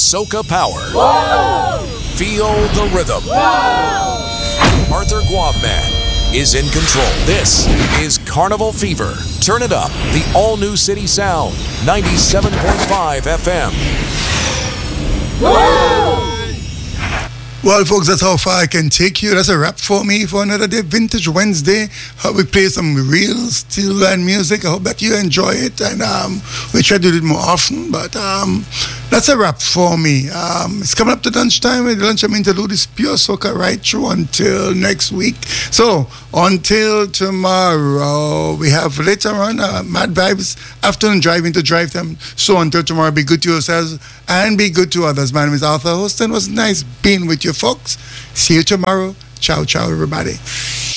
Soca Power. Whoa! Feel the rhythm. Whoa! Arthur Guavman is in control. This is Carnival Fever. Turn it up. The all-new City Sound, 97.5 FM. Whoa! Well, folks, that's how far I can take you. That's a wrap for me for another day, Vintage Wednesday. We play some real steel band music. I hope that you enjoy it, and we try to do it more often. But that's a wrap for me. It's coming up to lunchtime. The lunchtime interlude is pure soca right through until next week. So until tomorrow, we have later on Mad Vibes afternoon driving to drive them. So until tomorrow, be good to yourselves and be good to others. My name is Arthur Houston. It was nice being with you folks. See you tomorrow. Ciao, ciao, everybody.